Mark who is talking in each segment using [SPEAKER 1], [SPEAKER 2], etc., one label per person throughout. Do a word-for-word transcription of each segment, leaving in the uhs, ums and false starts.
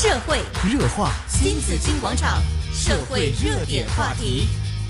[SPEAKER 1] 社会
[SPEAKER 2] 热话，
[SPEAKER 1] 新紫金广场社会热点话题。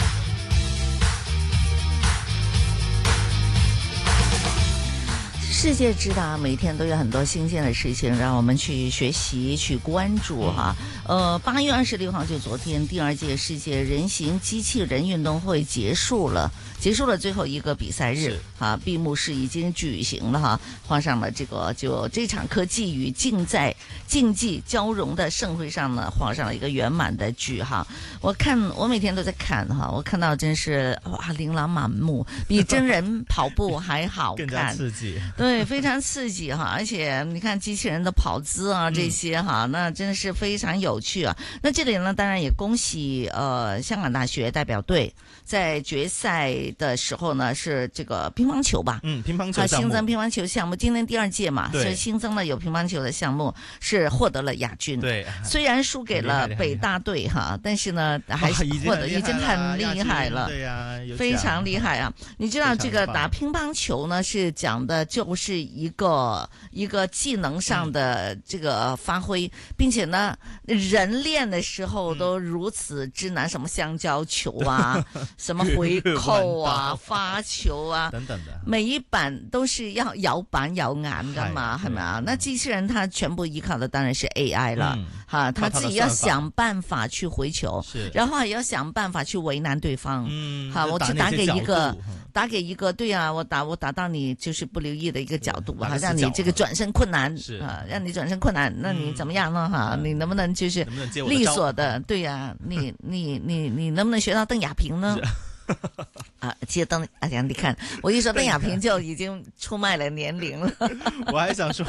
[SPEAKER 3] 世界之大，每天都有很多新鲜的事情让我们去学习、去关注哈。呃，八月二十六号就昨天，第二届世界人形机器人运动会结束了，结束了最后一个比赛日啊，闭幕式已经举行了哈，画上了这个就这场科技与竞在竞技交融的盛会上呢，画上了一个圆满的句号。我看我每天都在看哈，我看到真是哇，琳琅满目，比真人跑步还好看，
[SPEAKER 2] 更加刺激。
[SPEAKER 3] 对。对，非常刺激哈，而且你看机器人的跑姿啊，这些哈，那真的是非常有趣啊。那这里呢，当然也恭喜呃香港大学代表队在决赛的时候呢，是这个乒乓球吧？
[SPEAKER 2] 嗯，乒乓球项目
[SPEAKER 3] 新增乒乓球项目，今年第二届嘛，所以新增了有乒乓球的项目，是获得了亚军。
[SPEAKER 2] 对，
[SPEAKER 3] 虽然输给了北大队哈，但是呢，还是获得已经很厉害了，
[SPEAKER 2] 对呀，
[SPEAKER 3] 非常厉害啊！你知道这个打乒乓球呢，是讲的就是。是一个一个技能上的这个发挥，嗯、并且呢，人练的时候都如此之难，什么香蕉球啊，什么回扣啊，发球啊，
[SPEAKER 2] 等等的，
[SPEAKER 3] 每一板都是要有板有眼噶嘛，係咪啊？那機器人它全部依靠的當然是 A I 了，嗯、哈，他自己要想辦法去回球，然後還要想辦法去為難對方，嗯，哈，我就打給一個，打給一個，對啊，我打我打到你就是不留意的一個角度吧，讓你這個轉身困難，啊，讓你轉身困難，那你怎麼樣呢？哈，你能不能就是利索的？對呀，你你你你能不能學到鄧亞萍呢？啊，接鄧哎呀，你看我一說鄧亞萍就已經出賣了年齡了。
[SPEAKER 2] 我還想說，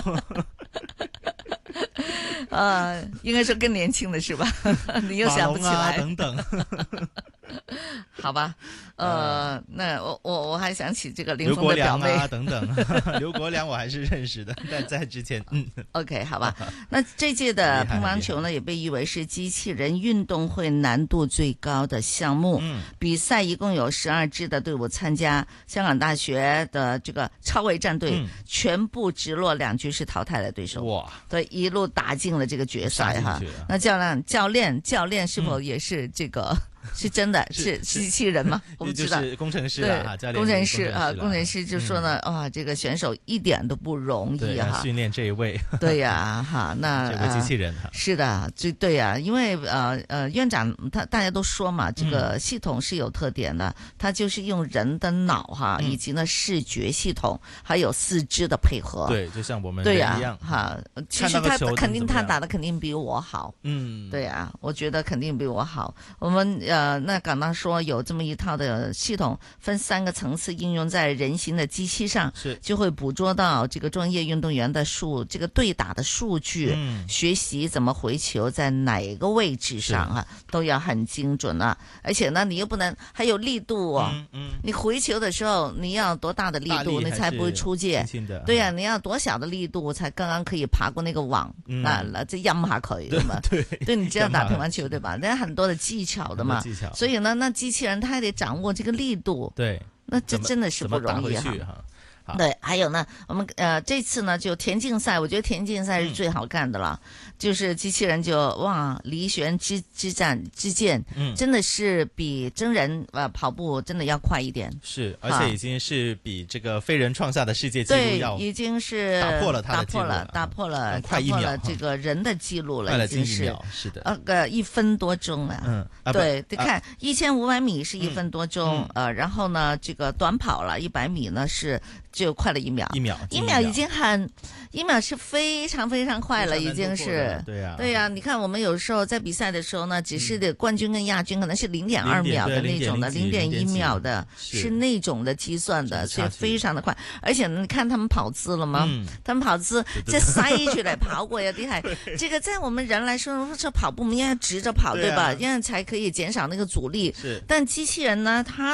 [SPEAKER 3] 呃，應該說更年輕的是吧？你又想不起來
[SPEAKER 2] 等等。
[SPEAKER 3] 好吧，呃，那我我我還想起這個林峰的表妹
[SPEAKER 2] 啊等等，劉國梁我還是認識的，但在之前，嗯
[SPEAKER 3] ，OK， 好吧。那這屆的乒乓球呢，也被譽為是機器人運動會難度最高的項目。嗯，比賽一共有十二支的隊伍參加，香港大學的這個超維戰隊、嗯、全部直落兩局是淘汰了對手。哇，對，一路打進了這個決賽哈。那教練教練教練是否也是這個？嗯是真的是機器人嗎？我不知道。
[SPEAKER 2] 工程師啊，
[SPEAKER 3] 對，工程師啊，工程師就說呢，哇，這個選手一點都不容易哈。
[SPEAKER 2] 訓練這一位。
[SPEAKER 3] 對呀，哈，那
[SPEAKER 2] 這個機器人哈。
[SPEAKER 3] 是的，就對呀，因為呃呃院長他大家都說嘛，這個系統是有特點的，它就是用人的腦哈，以及呢視覺系統，還有四肢的配合。
[SPEAKER 2] 對，就像我們人一樣
[SPEAKER 3] 哈。其實他肯定他打的肯定比我好。嗯。對呀，我覺得肯定比我好。我們。呃，那剛剛說有這麼一套的系統，分三個層次應用在人形的機器上，是就會捕捉到這個專業運動員的數，這個對打的數據，嗯、學習怎麼回球在哪個位置上啊，都要很精準啊。而且呢，你又不能還有力度哦，嗯嗯、你回球的時候你要多大的力度，你才不會出界？對呀、啊，你要多小的力度才剛剛可以爬過那個網，嗯、啊，這陰下佢對嗎？對，對，你知道打乒乓球對吧？那很多的技巧的嘛。所以呢，那機器人它還得掌握這個力度，對，那這真的是不容易哈。對，還有呢，我們呃這次呢就田徑賽，我覺得田徑賽是最好看的了，嗯、就是機器人就哇離弦之之戰之間，嗯，真的是比真人呃跑步真的要快一點，
[SPEAKER 2] 是，而且已經是比這個非人創下的世界紀錄要，
[SPEAKER 3] 對，已經是
[SPEAKER 2] 打破了他的記錄，
[SPEAKER 3] 打破了，打破了，
[SPEAKER 2] 快一秒，
[SPEAKER 3] 打破了這個人的記錄了，已經是，
[SPEAKER 2] 是的，
[SPEAKER 3] 呃個一分多鐘了，嗯，啊、對，你看一千五百米是一分多鐘，嗯、呃，然後呢這個短跑了一百米呢是。就快了一秒，
[SPEAKER 2] 一秒，
[SPEAKER 3] 一秒已經很，一秒是非常非常快了，已經是，
[SPEAKER 2] 對呀，
[SPEAKER 3] 對呀。你看我們有時候在比賽的時候呢，只是的冠軍跟亞軍可能是零點二秒的那種的，零點一秒的，是那種的計算的，所以非常的快。而且你看他們跑姿了嗎？他們跑姿這塞出來跑過有啲係，這個在我們人來說，這跑步我們應該直着跑，對吧？這樣才可以減少那個阻力。是，但機器人呢，它